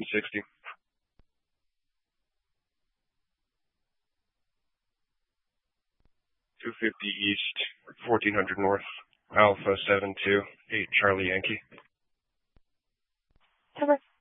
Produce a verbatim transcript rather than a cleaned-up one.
sixty. two fifty East, fourteen hundred North, Alpha seven two eight Charlie Yankee. Over.